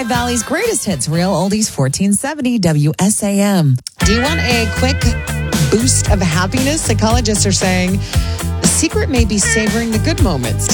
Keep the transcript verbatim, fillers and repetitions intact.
Lehigh Valley's greatest hits, Real Oldies fourteen seventy W S A M. Do you want a quick boost of happiness? Psychologists are saying the secret may be savoring the good moments.